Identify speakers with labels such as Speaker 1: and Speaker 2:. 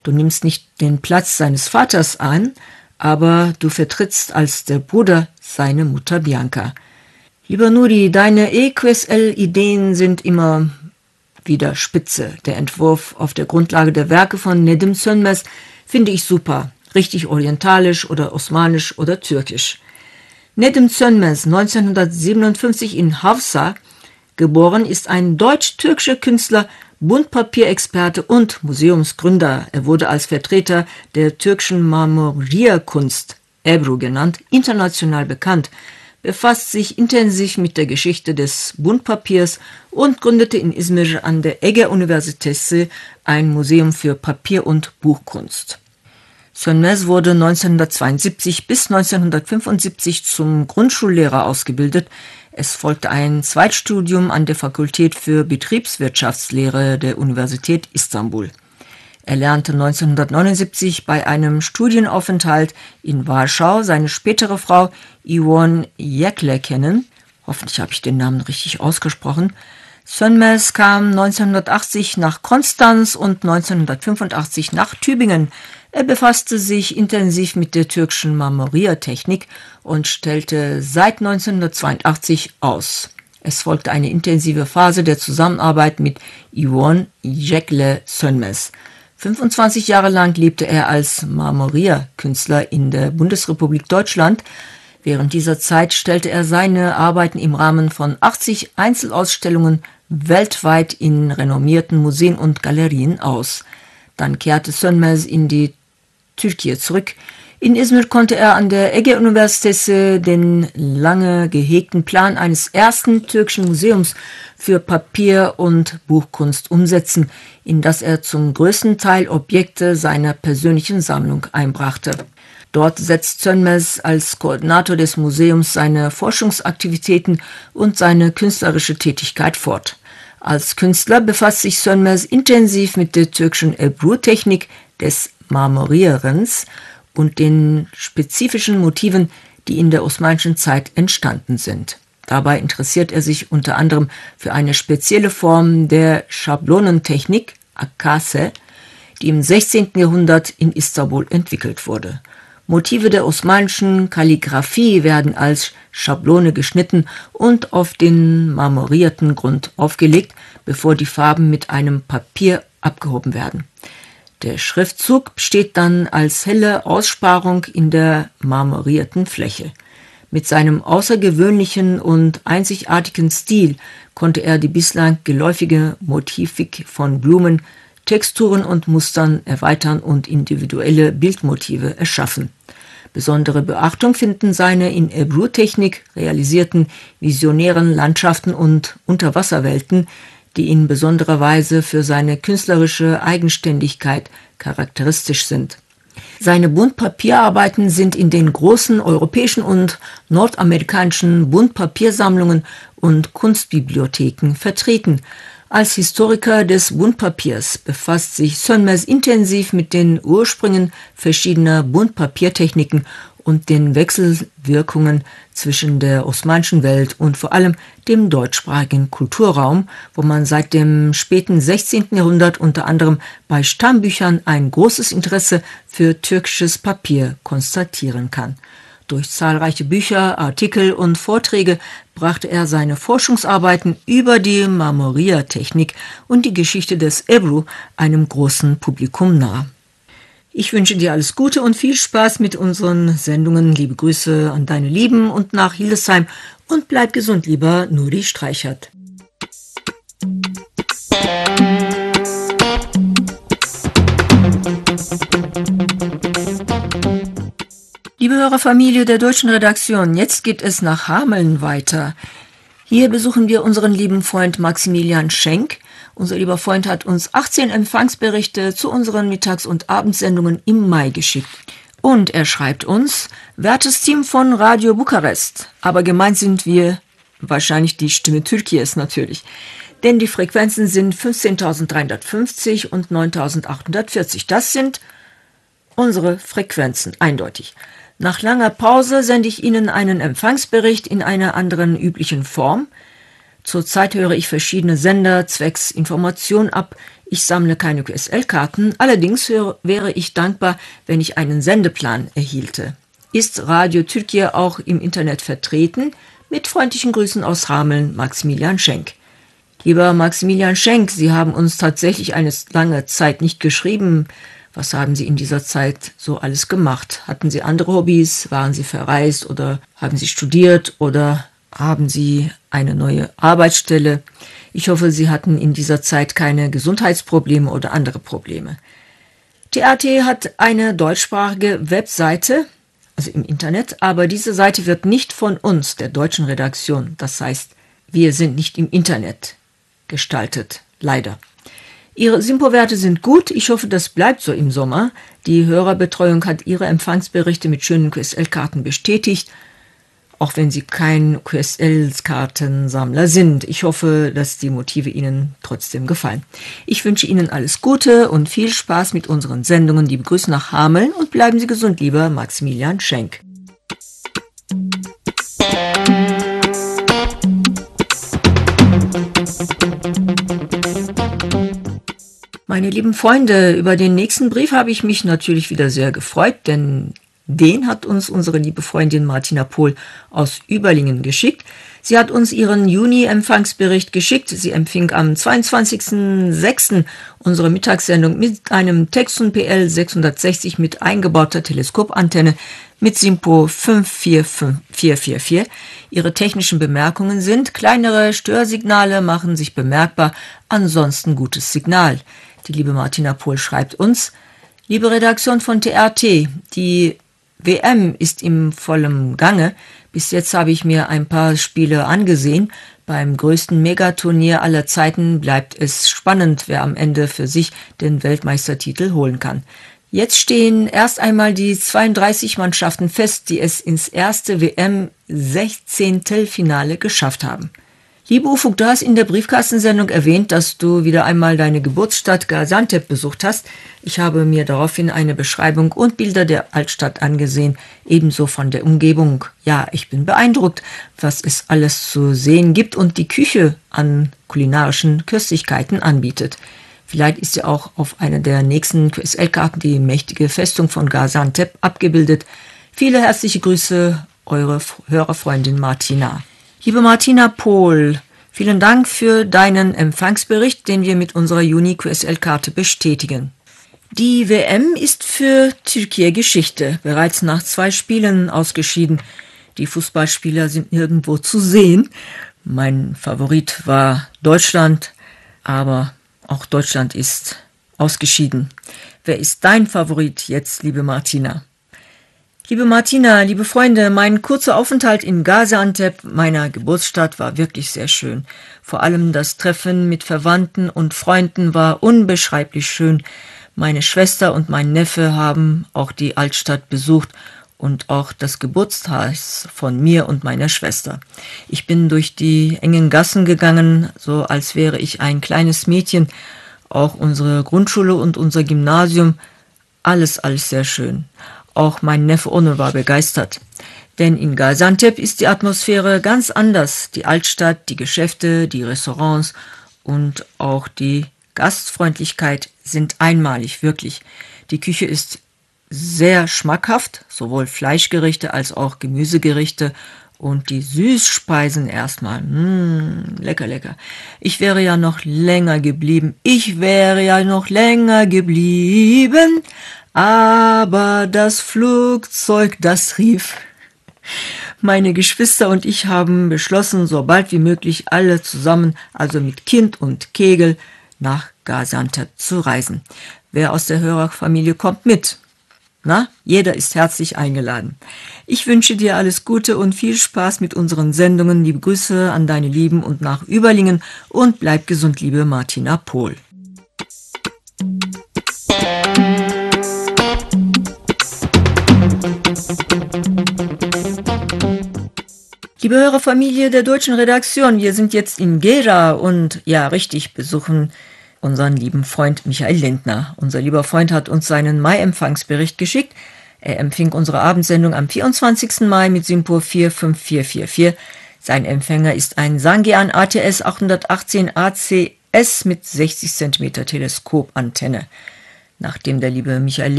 Speaker 1: Du nimmst nicht den Platz seines Vaters an, aber du vertrittst als der Bruder seine Mutter Bianca. Lieber Nuri, deine EQSL-Ideen sind immer wieder spitze. Der Entwurf auf der Grundlage der Werke von Nedim Sönmez finde ich super. Richtig orientalisch oder osmanisch oder türkisch. Nedim Sönmez, 1957 in Hafsa geboren, ist ein deutsch-türkischer Künstler, Buntpapierexperte und Museumsgründer. Er wurde als Vertreter der türkischen Marmorierkunst, Ebru genannt, international bekannt, befasst sich intensiv mit der Geschichte des Buntpapiers und gründete in Izmir an der Ege Universitesi ein Museum für Papier- und Buchkunst. Sönmez wurde 1972 bis 1975 zum Grundschullehrer ausgebildet. Es folgte ein Zweitstudium an der Fakultät für Betriebswirtschaftslehre der Universität Istanbul. Er lernte 1979 bei einem Studienaufenthalt in Warschau seine spätere Frau Yvonne Jekle kennen. Hoffentlich habe ich den Namen richtig ausgesprochen. Sönmez kam 1980 nach Konstanz und 1985 nach Tübingen. Er befasste sich intensiv mit der türkischen Marmoriertechnik und stellte seit 1982 aus. Es folgte eine intensive Phase der Zusammenarbeit mit Yvonne Jekle Sönmez. 25 Jahre lang lebte er als Marmorierkünstler in der Bundesrepublik Deutschland. Während dieser Zeit stellte er seine Arbeiten im Rahmen von 80 Einzelausstellungen weltweit in renommierten Museen und Galerien aus. Dann kehrte Sönmez in die Türkei zurück. In Izmir konnte er an der Ege Universitesi den lange gehegten Plan eines ersten türkischen Museums für Papier- und Buchkunst umsetzen, in das er zum größten Teil Objekte seiner persönlichen Sammlung einbrachte. Dort setzt Sönmez als Koordinator des Museums seine Forschungsaktivitäten und seine künstlerische Tätigkeit fort. Als Künstler befasst sich Sönmez intensiv mit der türkischen Ebru-Technik des Marmorierens und den spezifischen Motiven, die in der osmanischen Zeit entstanden sind. Dabei interessiert er sich unter anderem für eine spezielle Form der Schablonentechnik, Akkase, die im 16. Jahrhundert in Istanbul entwickelt wurde. Motive der osmanischen Kalligraphie werden als Schablone geschnitten und auf den marmorierten Grund aufgelegt, bevor die Farben mit einem Papier abgehoben werden. Der Schriftzug besteht dann als helle Aussparung in der marmorierten Fläche. Mit seinem außergewöhnlichen und einzigartigen Stil konnte er die bislang geläufige Motivik von Blumen, Texturen und Mustern erweitern und individuelle Bildmotive erschaffen. Besondere Beachtung finden seine in Ebru-Technik realisierten visionären Landschaften und Unterwasserwelten, die in besonderer Weise für seine künstlerische Eigenständigkeit charakteristisch sind. Seine Buntpapierarbeiten sind in den großen europäischen und nordamerikanischen Buntpapiersammlungen und Kunstbibliotheken vertreten. Als Historiker des Buntpapiers befasst sich Sönmez intensiv mit den Ursprüngen verschiedener Buntpapiertechniken und den Wechselwirkungen zwischen der osmanischen Welt und vor allem dem deutschsprachigen Kulturraum, wo man seit dem späten 16. Jahrhundert unter anderem bei Stammbüchern ein großes Interesse für türkisches Papier konstatieren kann. Durch zahlreiche Bücher, Artikel und Vorträge brachte er seine Forschungsarbeiten über die Marmoriertechnik und die Geschichte des Ebru einem großen Publikum nahe. Ich wünsche dir alles Gute und viel Spaß mit unseren Sendungen. Liebe Grüße an deine Lieben und nach Hildesheim und bleib gesund, lieber Nuri Streichert. Liebe Hörerfamilie der deutschen Redaktion, jetzt geht es nach Hameln weiter. Hier besuchen wir unseren lieben Freund Maximilian Schenk. Unser lieber Freund hat uns 18 Empfangsberichte zu unseren Mittags- und Abendsendungen im Mai geschickt. Und er schreibt uns: Wertes Team von Radio Bukarest, aber gemeint sind wir wahrscheinlich die Stimme Türkies natürlich. Denn die Frequenzen sind 15.350 und 9.840. Das sind unsere Frequenzen, eindeutig. Nach langer Pause sende ich Ihnen einen Empfangsbericht in einer anderen üblichen Form. Zurzeit höre ich verschiedene Sender zwecks Information ab, Ich sammle keine QSL-Karten, allerdings wäre ich dankbar, wenn ich einen Sendeplan erhielte. Ist Radio Türkiye auch im Internet vertreten? Mit freundlichen Grüßen aus Hameln, Maximilian Schenk. Lieber Maximilian Schenk, Sie haben uns tatsächlich eine lange Zeit nicht geschrieben. Was haben Sie in dieser Zeit so alles gemacht? Hatten Sie andere Hobbys? Waren Sie verreist oder haben Sie studiert oder haben Sie eine neue Arbeitsstelle? Ich hoffe, Sie hatten in dieser Zeit keine Gesundheitsprobleme oder andere Probleme. TRT hat eine deutschsprachige Webseite, also im Internet, aber diese Seite wird nicht von uns, der deutschen Redaktion, das heißt, wir sind nicht im Internet gestaltet, leider. Ihre Simpo-Werte sind gut, ich hoffe, das bleibt so im Sommer. Die Hörerbetreuung hat Ihre Empfangsberichte mit schönen QSL-Karten bestätigt, auch wenn Sie kein QSL-Kartensammler sind. Ich hoffe, dass die Motive Ihnen trotzdem gefallen. Ich wünsche Ihnen alles Gute und viel Spaß mit unseren Sendungen. Liebe Grüße nach Hameln und bleiben Sie gesund, lieber Maximilian Schenk. Meine lieben Freunde, über den nächsten Brief habe ich mich natürlich wieder sehr gefreut, denn den hat uns unsere liebe Freundin Martina Pohl aus Überlingen geschickt. Sie hat uns ihren Juni-Empfangsbericht geschickt. Sie empfing am 22.06. unsere Mittagssendung mit einem Texon PL 660 mit eingebauter Teleskopantenne mit Simpo 545444. Ihre technischen Bemerkungen sind: kleinere Störsignale machen sich bemerkbar, ansonsten gutes Signal. Die liebe Martina Pohl schreibt uns: liebe Redaktion von TRT, die WM ist im vollen Gange. Bis jetzt habe ich mir ein paar Spiele angesehen. Beim größten Megaturnier aller Zeiten bleibt es spannend, wer am Ende für sich den Weltmeistertitel holen kann. Jetzt stehen erst einmal die 32 Mannschaften fest, die es ins erste WM-16-Finale geschafft haben. Liebe Ufuk, du hast in der Briefkastensendung erwähnt, dass du wieder einmal deine Geburtsstadt Gaziantep besucht hast. Ich habe mir daraufhin eine Beschreibung und Bilder der Altstadt angesehen, ebenso von der Umgebung. Ja, ich bin beeindruckt, was es alles zu sehen gibt und die Küche an kulinarischen Köstlichkeiten anbietet. Vielleicht ist ja auch auf einer der nächsten QSL-Karten die mächtige Festung von Gaziantep abgebildet. Viele herzliche Grüße, eure Hörerfreundin Martina. Liebe Martina Pohl, vielen Dank für deinen Empfangsbericht, den wir mit unserer Juni-QSL-Karte bestätigen. Die WM ist für Türkei Geschichte, bereits nach 2 Spielen ausgeschieden. Die Fußballspieler sind nirgendwo zu sehen. Mein Favorit war Deutschland, aber auch Deutschland ist ausgeschieden. Wer ist dein Favorit jetzt, liebe Martina? Liebe Martina, liebe Freunde, mein kurzer Aufenthalt in Gaziantep, meiner Geburtsstadt, war wirklich sehr schön. Vor allem das Treffen mit Verwandten und Freunden war unbeschreiblich schön. Meine Schwester und mein Neffe haben auch die Altstadt besucht und auch das Geburtshaus von mir und meiner Schwester. Ich bin durch die engen Gassen gegangen, so als wäre ich ein kleines Mädchen. Auch unsere Grundschule und unser Gymnasium, alles sehr schön. Auch mein Neffe Onur war begeistert. Denn in Gaziantep ist die Atmosphäre ganz anders. Die Altstadt, die Geschäfte, die Restaurants und auch die Gastfreundlichkeit sind einmalig, wirklich. Die Küche ist sehr schmackhaft, sowohl Fleischgerichte als auch Gemüsegerichte und die Süßspeisen erstmal. Lecker, lecker. Ich wäre ja noch länger geblieben, aber das Flugzeug, das rief. Meine Geschwister und ich haben beschlossen, so bald wie möglich alle zusammen, also mit Kind und Kegel, nach Gaziantep zu reisen. Wer aus der Hörerfamilie kommt mit? Na, jeder ist herzlich eingeladen. Ich wünsche dir alles Gute und viel Spaß mit unseren Sendungen. Liebe Grüße an deine Lieben und nach Überlingen und bleib gesund, liebe Martina Pohl. Liebe Hörerfamilie der deutschen Redaktion, wir sind jetzt in Gera und ja, richtig, besuchen unseren lieben Freund Michael Lindner. Unser lieber Freund hat uns seinen Mai-Empfangsbericht geschickt. Er empfing unsere Abendsendung am 24. Mai mit Simpo 45444. Sein Empfänger ist ein Sangean ATS 818 AC Es mit 60 cm Teleskopantenne. Nachdem der liebe Michael